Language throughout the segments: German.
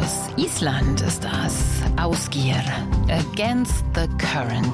Aus Island ist das. Ausgeir. Against the Current.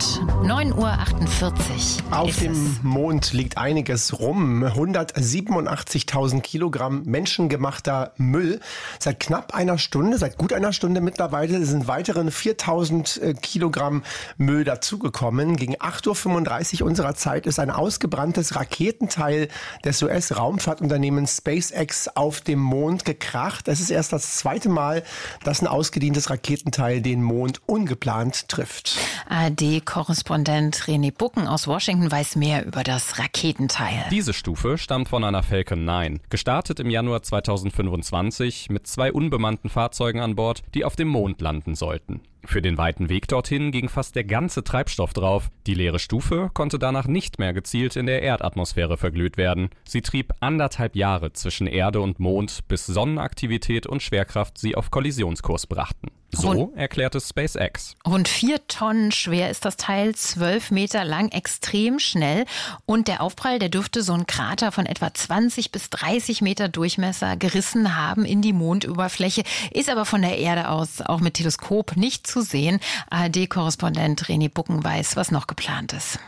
9:48 Uhr. Auf dem Mond liegt einiges rum. 187.000 Kilogramm menschengemachter Müll. Seit gut einer Stunde mittlerweile sind weitere 4.000 Kilogramm Müll dazugekommen. Gegen 8:35 Uhr unserer Zeit ist ein ausgebranntes Raketenteil des US-Raumfahrtunternehmens SpaceX auf dem Mond gekracht. Es ist erst das zweite Mal, dass ein ausgedientes Raketenteil den Mond ungeplant trifft. ARD-Korrespondent René Bucken aus Washington weiß mehr über das Raketenteil. Diese Stufe stammt von einer Falcon 9, gestartet im Januar 2025 mit 2 unbemannten Fahrzeugen an Bord, die auf dem Mond landen sollten. Für den weiten Weg dorthin ging fast der ganze Treibstoff drauf. Die leere Stufe konnte danach nicht mehr gezielt in der Erdatmosphäre verglüht werden. Sie trieb 1,5 Jahre zwischen Erde und Mond, bis Sonnenaktivität und Schwerkraft sie auf Kollisionskurs brachten. So erklärte SpaceX. Rund 4 Tonnen schwer ist das Teil, 12 Meter lang, extrem schnell. Und der Aufprall, der dürfte so einen Krater von etwa 20 bis 30 Meter Durchmesser gerissen haben in die Mondoberfläche. Ist aber von der Erde aus auch mit Teleskop nicht zu sehen. ARD-Korrespondent René Bucken weiß, was noch geplant ist.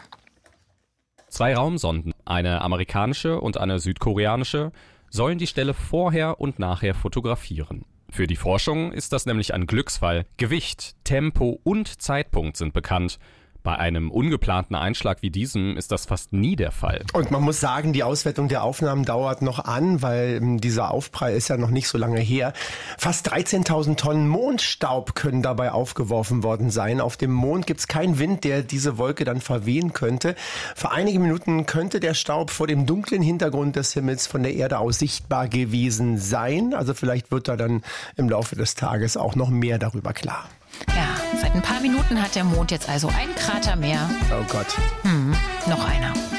2 Raumsonden, eine amerikanische und eine südkoreanische, sollen die Stelle vorher und nachher fotografieren. Für die Forschung ist das nämlich ein Glücksfall. Gewicht, Tempo und Zeitpunkt sind bekannt. Bei einem ungeplanten Einschlag wie diesem ist das fast nie der Fall. Und man muss sagen, die Auswertung der Aufnahmen dauert noch an, weil dieser Aufprall ist ja noch nicht so lange her. Fast 13.000 Tonnen Mondstaub können dabei aufgeworfen worden sein. Auf dem Mond gibt es keinen Wind, der diese Wolke dann verwehen könnte. Für einige Minuten könnte der Staub vor dem dunklen Hintergrund des Himmels von der Erde aus sichtbar gewesen sein. Also vielleicht wird da dann im Laufe des Tages auch noch mehr darüber klar. Ja, seit ein paar Minuten hat der Mond jetzt also einen Krater mehr. Oh Gott. Noch einer.